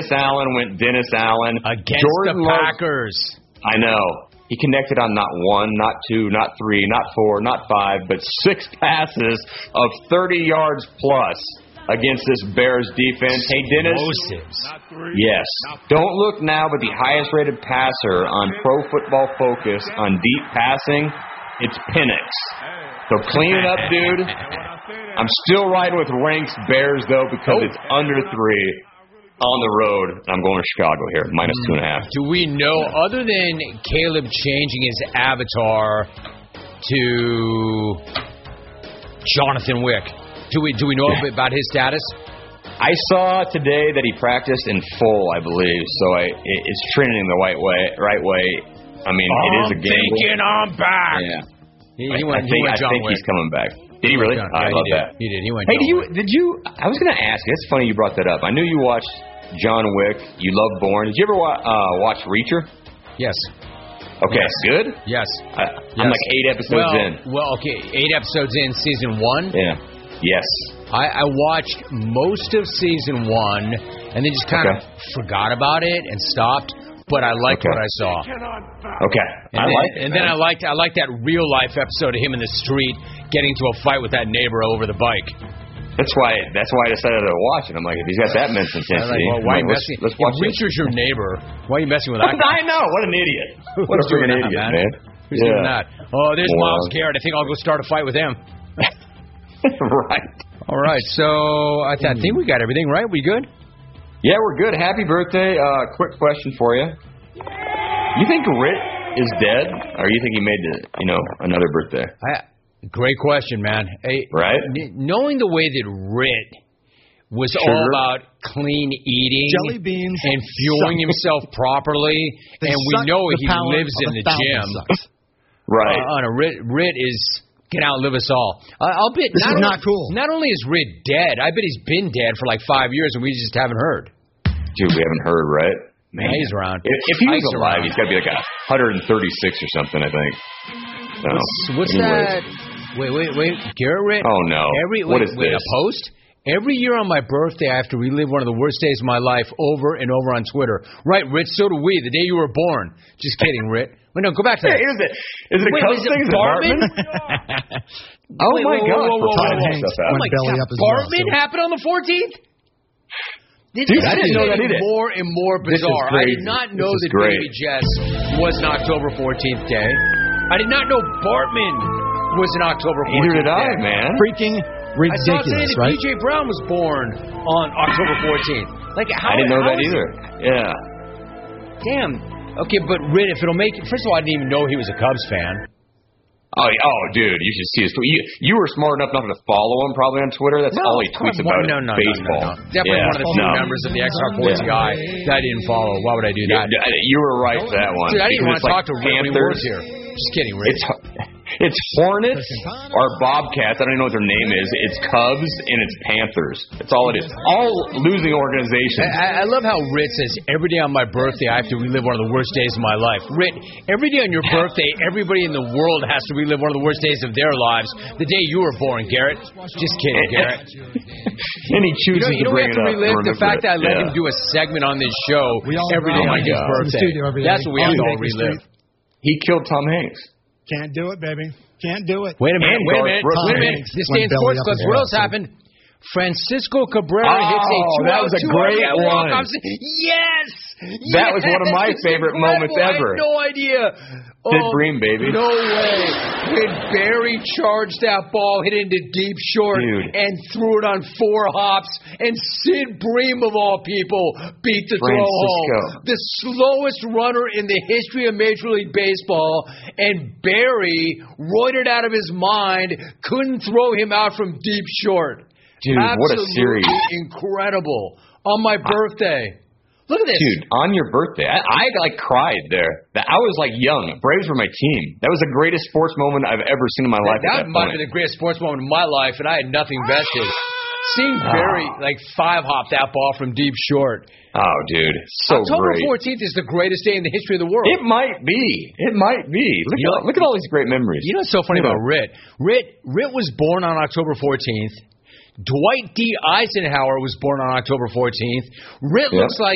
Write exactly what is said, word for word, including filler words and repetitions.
Allen went Dennis Allen. Against Jordan the Love, Packers. I know. He connected on not one, not two, not three, not four, not five, but six passes of thirty yards plus against this Bears defense. Hey, Dennis. Explosives. Yes. Don't look now, but the highest-rated passer on Pro Football Focus on deep passing, it's Penix. So clean it up, dude. I'm still riding with Ranks Bears, though, because it's under three on the road. I'm going to Chicago here, minus two and a half. Do we know, other than Caleb changing his avatar to Jonathan Wick, do we do we know a bit about his status? I saw today that he practiced in full, I believe, so I, it, it's trending the right way. Right way. I mean, I'm it is a game. thinking I'm back. Yeah. He, I, he went, I think, he went I John think Wick. he's coming back. Did he really? Yeah, I he love did. that. He did. He went. Hey, John do you? Wick. Did you? I was going to ask. It's funny you brought that up. I knew you watched John Wick. You love Bourne. Did you ever wa- uh, watch Reacher? Yes. Okay, Yes. good. Yes. I, yes. I'm like eight episodes well, in. Well, okay, eight episodes in season one. Yeah. Yes. I, I watched most of season one and then just kind Okay. of forgot about it and stopped. But I liked Okay. what I saw. Okay. And I then, like it. And then I man. liked I liked that real life episode of him in the street getting to a fight with that neighbor over the bike. That's why. That's why I decided to watch it. I'm like, if he's got that mental I was intensity, like, well, why I'm are you like, messing? let's, let's watch if it. Reacher's your neighbor, why are you messing with that guy? I know. What an idiot. What a Who's doing freaking that, idiot, man? man. Who's yeah. doing that? Oh, there's Moron. Myles Garrett. I think I'll go start a fight with him. Right. All right, so I, th- I think we got everything right. We good? Yeah, we're good. Happy birthday. Uh, quick question for you. You think Rit is dead, or you think he made the, you know, another birthday? I, great question, man. Hey, Right? n- knowing the way that Rit was Sugar. all about clean eating, Jelly beans, and fueling suck. himself properly, They and we suck know the he power lives of in a the thousand gym. sucks. Right. Uh, on a Rit, Rit is can outlive us all. Uh, I'll bet This not is only, not cool. Not only is Rit dead, I bet he's been dead for like five years, and we just haven't heard. Dude, we haven't heard, right? Man, he's around. If, if he was Ike's alive, around. he's got to be like a one thirty-six or something, I think. So, What's, what's anyways. that? Wait, wait, wait. Garrett Rit? Oh, no. Every, What wait, is wait, this? a post? Every year on my birthday, I have to relive one of the worst days of my life over and over on Twitter. Right, Rit, so do we, the day you were born. Just kidding, Rit. Wait, no, go back to that. Hey, is it, is it a Wait, Cubs is it thing? Is it Bartman? Bartman? Oh, Wait, my whoa, God. whoa, whoa, for whoa, typing whoa. stuff Oh out. my belly God, up as well, Bartman so- happened on the fourteenth? This Dude, is I didn't know that getting either. more and more This is bizarre. I did crazy. not This know is that great. Baby Jess was an October fourteenth day. I did not know Bartman was an October fourteenth Neither did I, day. man. Freaking I saw today ridiculous, that right? D J Brown was born on October fourteenth. Like, how, I didn't know how that is either. Yeah. Damn. Okay, but Rit, if it'll make it, first of all, I didn't even know he was a Cubs fan. Oh, oh, dude, you should see his tweet. You, you were smart enough not to follow him probably on Twitter. That's all he tweets Come about on, no, no, baseball. No, no, no. Definitely yeah, one of the few no. members of the X R four T I that I didn't follow. Why would I do Yeah, that? you were right for that one. Dude, I didn't want because to it's talk like to Rit when he Panthers. works here. Just kidding, Rit. It's it's Hornets or Bobcats. I don't even know what their name is. It's Cubs and it's Panthers. That's all it is. All losing organizations. I, I love how Rit says, every day on my birthday, I have to relive one of the worst days of my life. Rit, every day on your birthday, everybody in the world has to relive one of the worst days of their lives. The day you were born, Garrett. Just kidding, Garrett. And he You chooses know, you to know we bring have to it up. relive the Remember fact it. that I let Yeah. him do a segment on this show We all every day go on out his to the birthday. studio every day. That's what we have to all On Baker relive. Street. He killed Tom Hanks. Can't do it, baby. Can't do it. Wait a minute, And wait a Garth minute, Brooks. wait a minute. This day in Went belly sports up clips, as what well, else so- happened? Francisco Cabrera Oh, hits a two that was a great one. Yes! That was one of my Yes! favorite moments ever. I had no idea. Sid Oh, Bream, baby. No way. When Barry charged that ball, hit into deep short, Dude. and threw it on four hops, and Sid Bream, of all people, beat the throw Francisco. home. The slowest runner in the history of Major League Baseball, and Barry roided out of his mind, couldn't throw him out from deep short. Dude, what a Absolutely series. incredible. On my birthday. Look at this. Dude, on your birthday, I, I like cried there. That I was like young. Braves were my team. That was the greatest sports moment I've ever seen in my life. That, at that might point. be the greatest sports moment of my life, and I had nothing vested. Seeing Barry like five hop that ball from deep short. Oh, dude, so October great. fourteenth is the greatest day in the history of the world. It might be. It might be. Look, You at, know- look at all these great memories. You know what's so funny Yeah. about Rit? Rit Rit was born on October fourteenth. Dwight D. Eisenhower was born on October fourteenth. Rit Yeah. looks like